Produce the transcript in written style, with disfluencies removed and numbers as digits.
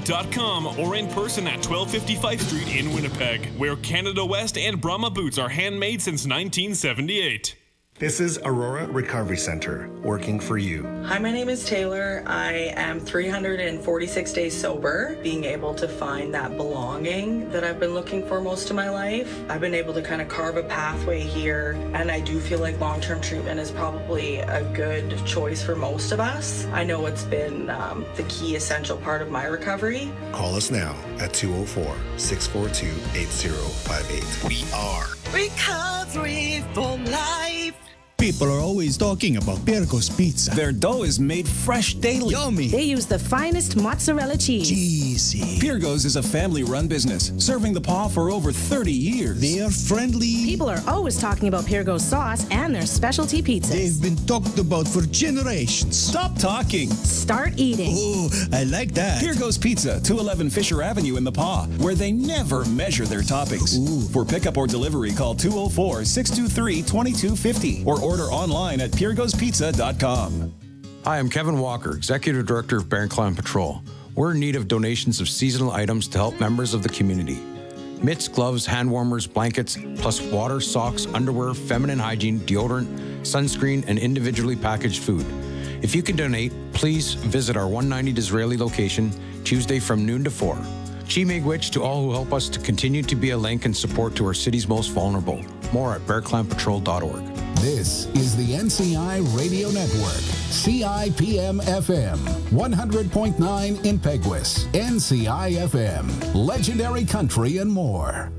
bearclanboots.com or in person at 1255 Street in Winnipeg, where Canada West and Brahma boots are handmade since 1978. This is Aurora Recovery Center, working for you. Hi, my name is Taylor. I am 346 days sober, being able to find that belonging that I've been looking for most of my life. I've been able to kind of carve a pathway here, and I do feel like long-term treatment is probably a good choice for most of us. I know it's been the key essential part of my recovery. Call us now at 204-642-8058. We are Recovery for Life. People are always talking about Piergo's Pizza. Their dough is made fresh daily. Yummy. They use the finest mozzarella cheese. Cheesy. Piergo's is a family-run business, serving the paw for over 30 years. They are friendly. People are always talking about Piergo's sauce and their specialty pizzas. They've been talked about for generations. Stop talking. Start eating. Oh, I like that. Piergo's Pizza, 211 Fisher Avenue in the Paw, where they never measure their toppings. Ooh. For pickup or delivery, call 204-623-2250 or order online at piergospizza.com. Hi, I'm Kevin Walker, Executive Director of Bear Clan Patrol. We're in need of donations of seasonal items to help members of the community. Mitts, gloves, hand warmers, blankets, plus water, socks, underwear, feminine hygiene, deodorant, sunscreen, and individually packaged food. If you can donate, please visit our 190 Disraeli location Tuesday from noon to 4. Chi Miigwech to all who help us to continue to be a link and support to our city's most vulnerable. More at bearclanpatrol.org. This is the NCI Radio Network, CIPM FM, 100.9 in Peguis, NCI FM, Legendary Country and more.